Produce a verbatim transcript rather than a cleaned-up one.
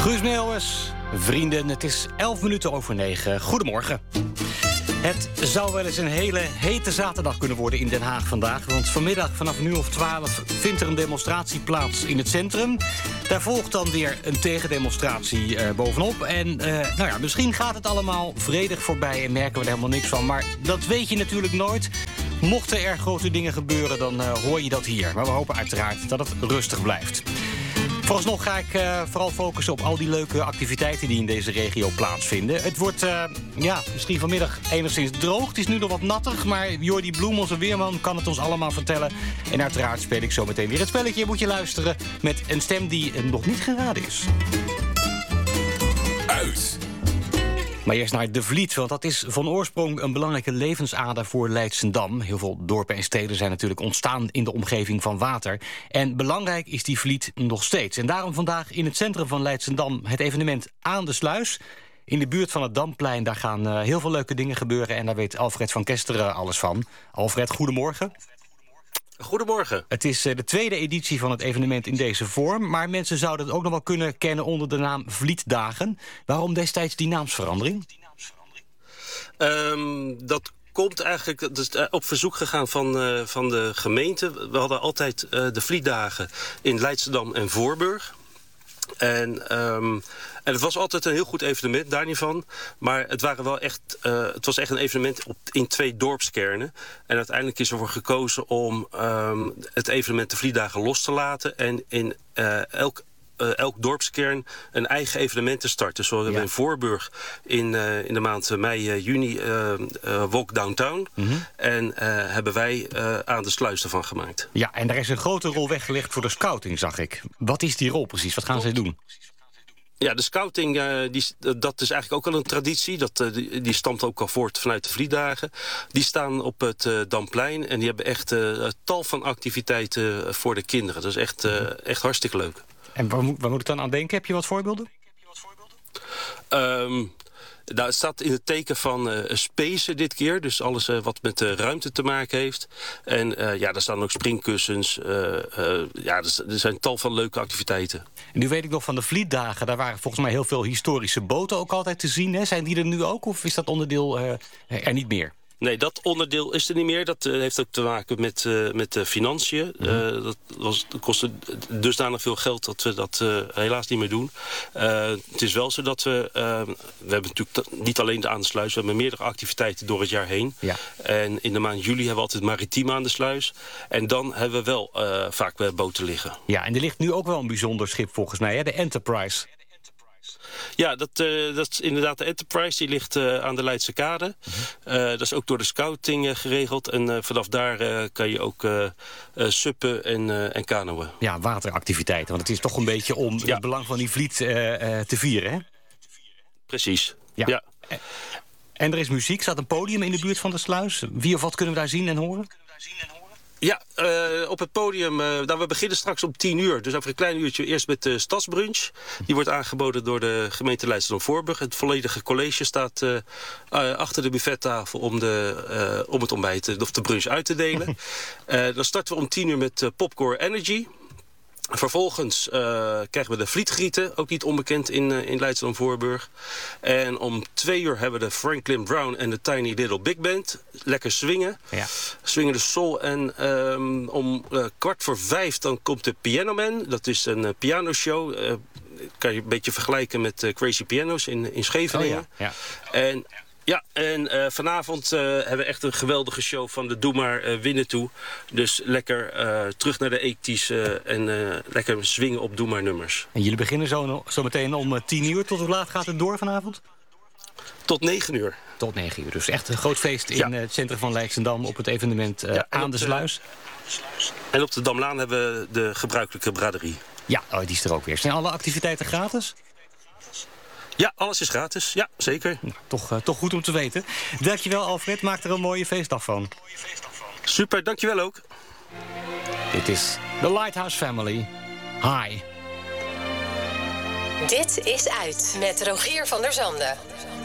Guus Meeuwis, vrienden, het is elf minuten over negen. Goedemorgen. Het zou wel eens een hele hete zaterdag kunnen worden in Den Haag vandaag. Want vanmiddag vanaf een uur of twaalf vindt er een demonstratie plaats in het centrum. Daar volgt dan weer een tegendemonstratie uh, bovenop. En uh, nou ja, misschien gaat het allemaal vredig voorbij en merken we er helemaal niks van. Maar dat weet je natuurlijk nooit. Mochten er grote dingen gebeuren, dan uh, hoor je dat hier. Maar we hopen uiteraard dat het rustig blijft. Vooralsnog ga ik uh, vooral focussen op al die leuke activiteiten die in deze regio plaatsvinden. Het wordt uh, ja, misschien vanmiddag enigszins droog. Het is nu nog wat nattig, maar Jordi Bloem, onze weerman, kan het ons allemaal vertellen. En uiteraard speel ik zo meteen weer het spelletje. Moet je luisteren met een stem die uh, nog niet geraden is. Uit! Maar eerst naar De Vliet, want dat is van oorsprong een belangrijke levensader voor Leidschendam. Heel veel dorpen en steden zijn natuurlijk ontstaan in de omgeving van water. En belangrijk is die Vliet nog steeds. En daarom vandaag in het centrum van Leidschendam het evenement Aan de Sluis. In de buurt van het Damplein, daar gaan uh, heel veel leuke dingen gebeuren. En daar weet Alfred van Kesteren alles van. Alfred, goedemorgen. Goedemorgen. Het is uh, de tweede editie van het evenement in deze vorm. Maar mensen zouden het ook nog wel kunnen kennen onder de naam Vlietdagen. Waarom destijds die naamsverandering? Um, dat komt eigenlijk, dat is op verzoek gegaan van, uh, van de gemeente. We hadden altijd uh, de Vlietdagen in Leidschendam en Voorburg. En, um, en het was altijd een heel goed evenement, daar niet van. Maar het, waren wel echt, uh, het was echt een evenement op, in twee dorpskernen. En uiteindelijk is ervoor gekozen om um, het evenement de Vlietdagen los te laten. En in uh, elk Uh, elk dorpskern een eigen evenement te starten. Zo hebben we in Voorburg in, uh, in de maand mei, uh, juni uh, uh, Walk Downtown. Mm-hmm. En uh, hebben wij uh, Aan de Sluis ervan gemaakt. Ja, en daar is een grote rol weggelegd voor de scouting, zag ik. Wat is die rol precies? Wat gaan zij doen? Ja, de scouting, uh, die, dat is eigenlijk ook al een traditie. Dat, uh, die, die stamt ook al voort vanuit de Vlietdagen. Die staan op het uh, Damplein en die hebben echt uh, tal van activiteiten voor de kinderen. Dat is echt, uh, echt hartstikke leuk. En waar moet, waar moet ik dan aan denken? Heb je wat voorbeelden? Um, nou, het staat in het teken van uh, space dit keer. Dus alles uh, wat met uh, ruimte te maken heeft. En uh, ja, daar staan ook springkussens. Uh, uh, ja, er, er zijn tal van leuke activiteiten. En nu weet ik nog van de Vlietdagen. Daar waren volgens mij heel veel historische boten ook altijd te zien. Hè? Zijn die er nu ook of is dat onderdeel uh, er niet meer? Nee, dat onderdeel is er niet meer. Dat uh, heeft ook te maken met, uh, met de financiën. Mm-hmm. Uh, dat, was, dat kostte dusdanig veel geld dat we dat uh, helaas niet meer doen. Uh, het is wel zo dat we... Uh, we hebben natuurlijk niet alleen de Aan de Sluis. We hebben meerdere activiteiten door het jaar heen. Ja. En in de maand juli hebben we altijd Maritiem Aan de Sluis. En dan hebben we wel uh, vaak uh, boten liggen. Ja, en er ligt nu ook wel een bijzonder schip volgens mij, hè? De Enterprise. Ja, dat, uh, dat is inderdaad de Enterprise. Die ligt uh, aan de Leidse Kade. Uh, dat is ook door de scouting uh, geregeld. En uh, vanaf daar uh, kan je ook uh, uh, suppen en, uh, en kanoën. Ja, wateractiviteiten. Want het is toch een beetje om ja. het belang van die vliet uh, uh, te vieren, hè? Precies, ja. ja. En er is muziek. Staat een podium in de buurt van de sluis. Wie of wat kunnen we daar zien en horen? Ja, uh, op het podium. Uh, nou, we beginnen straks om tien uur. Dus over een klein uurtje eerst met de stadsbrunch. Die wordt aangeboden door de gemeente Leidschendam-Voorburg. Het volledige college staat uh, uh, achter de buffettafel om, de, uh, om het ontbijt of de brunch uit te delen. uh, dan starten we om tien uur met uh, Popcorn Energy. Vervolgens uh, krijgen we de Vlietgrieten, ook niet onbekend in, uh, in Leidschendam-Voorburg. En om twee uur hebben we de Franklin Brown en de Tiny Little Big Band. Lekker swingen. Ja. Swingen de soul. En um, om uh, kwart voor vijf dan komt de Piano Man. Dat is een uh, pianoshow. Uh, kan je een beetje vergelijken met uh, Crazy Pianos in, in Scheveningen. Oh ja. Ja. En... Ja, en uh, vanavond uh, hebben we echt een geweldige show van de Doe maar uh, winnen toe. Dus lekker uh, terug naar de ethisch uh, en uh, lekker swingen op Doe maar nummers. En jullie beginnen zo, zo meteen om uh, tien uur. Tot hoe laat gaat het door vanavond? Tot negen uur. Tot negen uur. Dus echt een groot feest in ja. uh, het centrum van Leidschendam op het evenement uh, ja, Aan de Sluis. Uh, en op de Damlaan hebben we de gebruikelijke braderie. Ja, oh, die is er ook weer. Zijn alle activiteiten gratis? Ja, alles is gratis. Ja, zeker. Nou, toch, uh, toch goed om te weten. Dankjewel, Alfred. Maak er een mooie feestdag van. Super, dankjewel ook. Dit is The Lighthouse Family. Hi. Dit is Uit met Rogier van der Zanden.